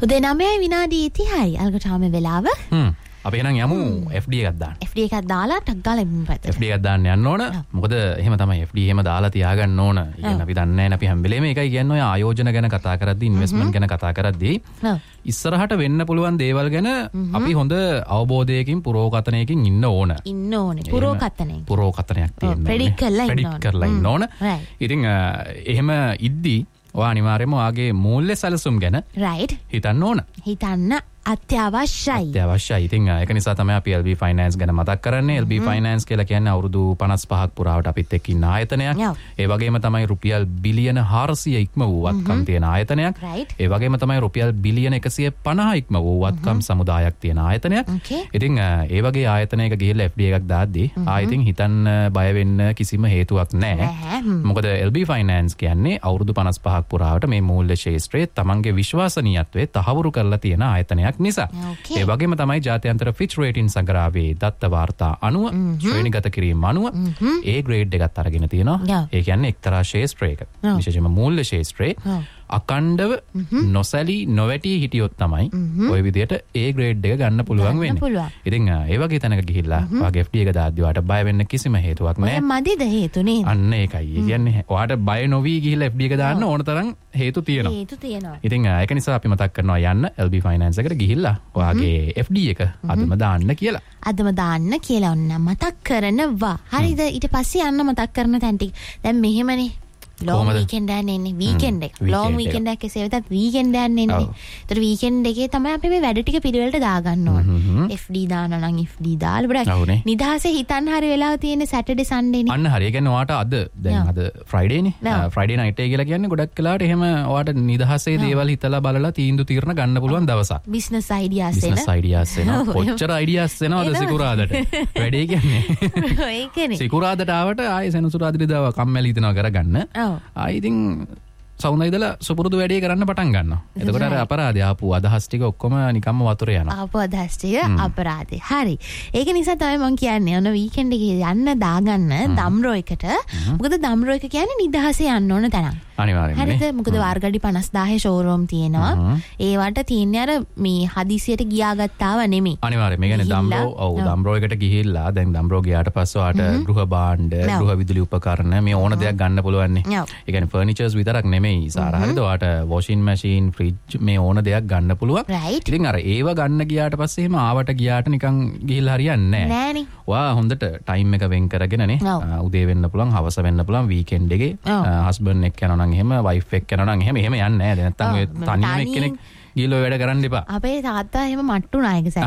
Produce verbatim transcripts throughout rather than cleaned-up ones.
උදේ නවයයි විනාඩි තිහයි අල්ගටාම වෙලාව. හ්ම්. අපි එහෙනම් යමු F D එකක් දාන්න. F D එකක් දාලා ටක් ගාලා ඉමු පැත්තට. F D එකක් දාන්න යන්න ඕන. මොකද එහෙම තමයි F D එහෙම දාලා තියාගන්න ඕන. ඉතින් අපි දන්නේ නැහැ නේ අපි හැම වෙලේම ඒකයි කියන්නේ ඔය ආයෝජන ගැන කතා කරද්දී ඉන්වෙස්ට්මන්ට් ගැන කතා කරද්දී ඉස්සරහට වෙන්න පුළුවන් දේවල් ගැන අපි හොඳ අවබෝධයකින් පුරෝකතනයකින් ඉන්න ඕන. ඉන්න ඕනේ. පුරෝකතනය. පුරෝකතනයක් තියෙන්න ඕනේ. ප්‍රෙඩික්ට් කරලා ඉන්න ඕනේ. ප්‍රෙඩික්ට් කරලා ඉන්න ඕන. ඉතින් එහෙම ඉද්දී ඔයා අනිවාර්යයෙන්ම ඔයාගේ මූල්‍ය සැලසුම් ගැන රයිට් හිතන්න ඕන. හිතන්න අත්‍යවශ්‍යයි. අත්‍යවශ්‍යයි. ඉතින් ඒක නිසා තමයි අපි L B Finance ගැන මතක් කරන්නේ. L B Finance කියලා කියන්නේ අවුරුදු පනස් පහක් පුරාවට අපිත් එක්ක ඉන්න ආයතනයක්. ඒ වගේම තමයි රුපියල් බිලියන හාරසිය ඉක්ම වූ වත්කම් තියෙන ආයතනයක්. ඒ වගේම තමයි රුපියල් බිලියන එකසිය පනහ ඉක්ම වූ වත්කම් සමුදායක් තියෙන ආයතනයක්. ඉතින් ඒ වගේ ආයතනයක ගිහිල්ලා F D එකක් දාද්දී ආ ඉතින් හිතන්න බය වෙන්න කිසිම හේතුවක් නැහැ. මොකද L B Finance කියන්නේ අවුරුදු පනස් පහක් පුරාවට මේ මූල්‍ය ශේෂ්ත්‍රයේ තමන්ගේ විශ්වාසනීයත්වයේ තහවුරු කරලා තියෙන ආයතනයක් නිසා. ඒ වගේම තමයි ජාත්‍යන්තර ෆිච් රේටින් සංග්‍රහයේ දත්ත වාර්තා අනුව ශ්‍රේණිගත කිරීම අනුව A ග්‍රේඩ් එකක් අරගෙන තියෙනවා. ඒ කියන්නේ එක්තරා ශේෂ්ත්‍රයක විශේෂයෙන්ම මූල්‍ය ශේෂ්ත්‍රයේ අකණ්ඩව නොසැලී නොවැටි හිටියොත් තමයි ওই විදියට A ග්‍රේඩ් එක ගන්න පුළුවන් වෙන්නේ. ඉතින් ඒ වගේ තැනක ගිහිල්ලා ඔයාගේ F D එක දාද්දී ඔයාට බය වෙන්න කිසිම හේතුවක් නැහැ. ඔය මදිද හේතු නේද? අන්න ඒකයි. ඒ කියන්නේ ඔයාට බය නොවි ගිහිල්ලා F D එක දාන්න ඕන තරම් හේතු තියෙනවා. හේතු තියෙනවා. ඉතින් ඒක නිසා අපි මතක් කරනවා යන්න L B Finance එකට ගිහිල්ලා ඔයාගේ F D එක අදම දාන්න කියලා. අදම දාන්න කියලා ඔන්න මතක් කරනවා. හරිද? ඊට පස්සේ යන්න මතක් කරන තැන් ටික. දැන් මෙහෙමනේ long weekend එකක් එන්නේ weekend එක long weekend එකක් කෙසේ වෙතත් weekend එකක් එන්නේ. ඒතර weekend එකේ තමයි අපි මේ වැඩ ටික පිළිවෙලට දාගන්න ඕන. F D දානවා නම් F D දාලා බලන්න. නිදහසේ හිතන්න හරි වෙලාව තියෙන්නේ Saturday Sunday නේ. අන්න හරි. ඒ කියන්නේ ඔයාට අද දැන් අද Friday නේ. Friday night එක කියලා කියන්නේ ගොඩක් වෙලාවට එහෙම ඔයාට නිදහසේ දේවල් හිතලා බලලා තීන්දුව తీරන ගන්න පුළුවන් දවසක්. business ideas එන. business ideas එන. කොච්චර ideas එනවද සිකුරාදට. වැඩේ කියන්නේ. ඒකනේ. සිකුරාදට ආවට ආයේ සෙනසුරාදට දාව කම්මැලි හිතනවා කරගන්න. ආයි ඉතින් සවුන්දයිදලා සුපුරුදු වැඩේ කරන්න පටන් ගන්නවා. එතකොට අර අපරාධය ආපු අදහස් ටික ඔක්කොම නිකම්ම වතුරේ යනවා. ආපු අදහස් ටික අපරාධේ. හරි. ඒක නිසා තමයි මම කියන්නේ ඔන්න වීකෙන්ඩ් එකේ යන්න දාගන්න දම්රෝ එකට. මොකද දම්රෝ එක කියන්නේ නිදහසේ යන්න ඕන තැනක්. අනිවාර්යෙන්ම. හරිද? මොකද වාර්ගඩි පනස් දාහේ ෂෝරූම් තියෙනවා. ඒවට තියෙන්නේ අර මේ හදිසියට ගියාගත්තාව නෙමෙයි. අනිවාර්යෙන්ම. මේ කියන්නේ දම්රෝ ඔව් දම්රෝ එකට ගිහිල්ලා දැන් දම්රෝ ගියාට පස්සේ ඔයාට ගෘහ භාණ්ඩ, ගෘහ විදුලි උපකරණ මේ ඕන දෙයක් ගන්න පුළුවන් නේ. ඒ කියන්නේ ෆර්නිචර්ස් විතරක් නෙමෙයි. සාරා හරිද? ඔයාට වොෂින් මැෂින්, ෆ්‍රිජ් මේ ඕන දෙයක් ගන්න පුළුවන්. ඉතින් අර ඒව ගන්න ගියාට පස්සේ එහෙම ආවට ගියාට නිකන් ගිහිල්ලා හරියන්නේ නැහැ. නෑනේ. ඔයා හොඳට ටයිම් එක වෙන් කරගෙන නේ උදේ වෙන්න පුළුවන්, හවස වෙන්න පුළුවන්, වීකෙන්ඩ් එකේ හස්බන්ඩ් එක්ක යනවා නම් එහෙම, වයිෆ් එක්ක යනවා නම් එහෙම එහෙම යන්නේ නැහැ. නැත්තම් ඔය තනියම එක්කෙනෙක් ගිහලා වැඩ කරන්න එපා. අපේ තාත්තා එහෙම මට්ටුනා එක සැර. ආ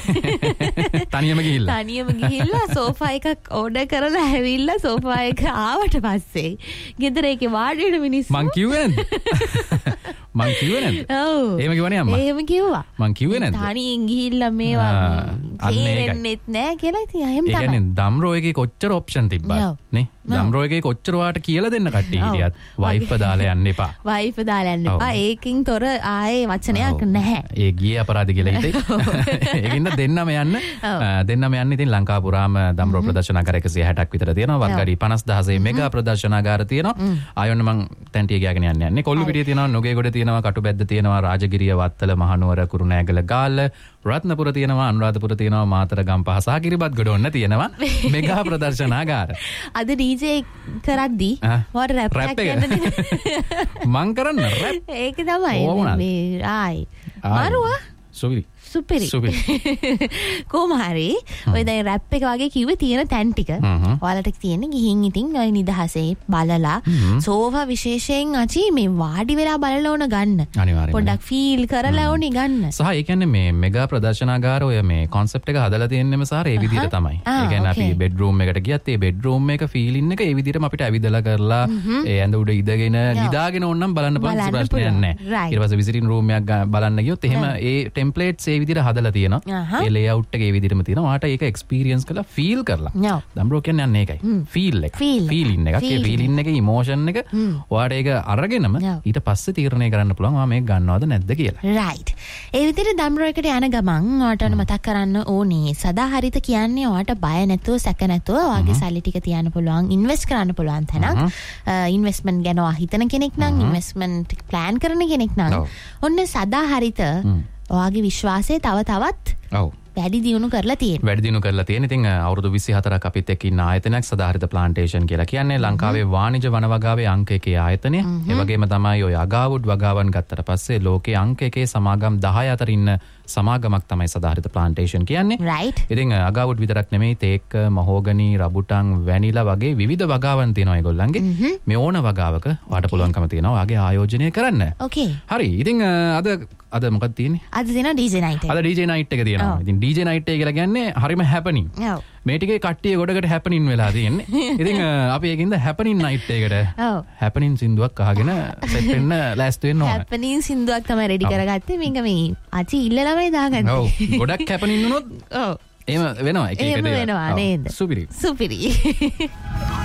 ඒකනේ. තනියම ගිහිල්ලා. තනියම ගිහිල්ලා සෝෆා එකක් ඕඩර් කරලා ඇවිල්ලා සෝෆා එක ආවට පස්සේ ගෙදර ඒකේ වාඩි වෙන මිනිස්සු මං කිව්වේ නැද්ද? මං කිව්වේ නැද්ද? ඔව්. එහෙම කිව්වනේ අම්මා. එහෙම කිව්වා. මං කිව්වේ නැද්ද? තනියෙන් ගිහිල්ලා මේවා තේරෙන්නෙත් නැහැ කියලා ඉතින් එහෙම තමයි. ඒ කියන්නේ දම්රෝ එකේ කොච්චර ඔප්ෂන් තිබ්බද නේ? දම්රෝ එකේ කොච්චර වාට කියලා දෙන්න කට්ටිය හිටියත් වයිෆ් දාලා යන්න එපා. වයිෆ් දාලා යන්න එපා. ඒකින් තොර ආයේ වචනයක් නැහැ. ඒ ගියේ අපරාධ කියලා හිතේ. ඒකින්ද දෙන්නම යන්න. දෙන්නම යන්න ඉතින් ලංකාව පුරාම දම්රෝ ප්‍රදර්ශනාගාර එකසිය හැටක් විතර තියෙනවා. වත්කඩි පනස් දහසෙ මෙගා ප්‍රදර්ශනාගාර තියෙනවා. ආයෙත් මම තැන්ටිය ගියාගෙන යන්න යන්නේ. කොල්ලුපිටිය තියෙනවා, නොගේගොඩ තියෙනවා, කටුබැද්ද තියෙනවා, රාජගිරිය, වත්තල, මහනුවර, කුරුණෑගල, ගාල්ල, රත්නපුර තියෙනවා, අනුරාධපුර තියෙනවා, මාතර, ගම්පහ සහ කිරිබත්ගොඩ ඔන්න තියෙනවා මෙගා ප්‍රදර්ශනාගාර. අද ඩීජේ කරද්දී මොකද රැප් එකක් කියන්නද? මං කරන්න රැප්. ඒක තමයි මේ ආයි මාරුවා සුපිරි සුපිරි කොහොම හරි ඔය දැන් රැප් එක වගේ කිව්වේ තියෙන තැන් ටික ඔයාලට තියෙන්නේ ගිහින් ඉතින් ඔය නිදහසේ බලලා සෝෆා විශේෂයෙන් අචි මේ වාඩි වෙලා බලලා ඕන ගන්න පොඩ්ඩක් ෆීල් කරලා ඕනේ ගන්න. සහ ඒ කියන්නේ මේ මෙගා ප්‍රදර්ශනාගාර ඔය මේ concept එක හදලා තියෙන්නේම සාර ඒ විදිහට තමයි. ඒ කියන්නේ අපි බෙඩ්රූම් එකට ගියත් ඒ බෙඩ්රූම් එක ෆීලින් එක ඒ විදිහටම අපිට ඇවිදලා කරලා ඒ ඇඳ උඩ ඉඳගෙන නිදාගෙන ඕනනම් බලන්න පුළුවන් ප්‍රශ්නයක් නැහැ. ඊට පස්සේ විසිටින් රූම් එකක් බලන්න ගියොත් එහෙම ඒ ටෙම්ප්ලේට්ස් ඒ විදිහට හදලා තියෙනවා. ඒ ලේඅවුට් එක ඒ විදිහටම තියෙනවා. ඔයාට ඒක එක්ස්පීරියන්ස් කරලා ෆීල් කරලා. දම්බරෝ කියන්නේ අන්න ඒකයි. ෆීල් එක. ෆීලින් එකක්. ඒ ෆීලින් එකේ ඉමෝෂන් එක ඔයාට ඒක අරගෙනම ඊට පස්සේ තීරණය කරන්න පුළුවන් ඔයා මේක ගන්නවද නැද්ද කියලා. රයිට්. ඒ විදිහට දම්බරෝ එකට යන ගමන් ඔයාට මතක් කරන්න ඕනේ සදාහරිත කියන්නේ ඔයාට බය නැතුව සැක නැතුව ඔයාගේ සල්ලි ටික තියන්න පුළුවන් ඉන්වෙස්ට් කරන්න පුළුවන් තැනක්. ඉන්වෙස්ට්මන්ට් ගැන ඔයා හිතන කෙනෙක් නම් ඉන්වෙස්ට්මන්ට් ප්ලෑන් කරන කෙනෙක් නම් ඔන්න සදාහරිත ඔයාගේ විශ්වාසය තව තවත් ඔව් වැඩි දියුණු කරලා තියෙනවා. වැඩි දියුණු කරලා තියෙන. ඉතින් අවුරුදු විසිහතරක් අපිත් එක්ක ඉන්න ආයතනයක් සදාහරිත ප්ලාන්ටේෂන් කියලා කියන්නේ ලංකාවේ වාණිජ වන වගාවේ අංක එකේ ආයතනය. ඒ වගේම තමයි ඔය අගාවුඩ් වගාවන් ගත්තට පස්සේ ලෝකේ අංක එකේ සමාගම් දහය අතර ඉන්න සමාගමක් තමයි සදාහරිත ප්ලාන්ටේෂන් කියන්නේ. රයිට්. ඉතින් අගාවුඩ් විතරක් නෙමෙයි තේක්, මහෝගනි, රබුටන්, වැනිලා වගේ විවිධ වගාවන් තියෙනවා ඒගොල්ලන්ගේ. මේ ඕන වගාවක ඔයාට පුළුවන්කම තියෙනවා ඔයාගේ ආයෝජනය කරන්න. ඕකේ. හරි. ඉතින් අද අද මොකක්ද තියෙන්නේ? අද තියෙනවා ඩීජේ නයිට් එක. අද ඩීජේ නයිට් එක තියෙනවා. ඉතින් ඩීජේ නයිට් එක කියලා කියන්නේ හරිම හැපනින්. ඔව්. මේ ටිකේ කට්ටිය ගොඩකට හැපනින් වෙලා තියෙන්නේ. ඉතින් අපි ඒකින්ද හැපනින් නයිට් එකට ඔව් හැපනින් සින්දුවක් අහගෙන සෙට් වෙන්න ලෑස්ති වෙන්න ඕන. හැපනින් සින්දුවක් තමයි රෙඩි කරගත්තේ. මේක මේ අචි ඉල්ලලාමයි දාගත්තේ. ඔව්. ගොඩක් හැපනින් වුණොත් ඔව්. එහෙම වෙනවා එක එක එහෙම දේවල්. වෙනවා නේද? සුපිරි. සුපිරි.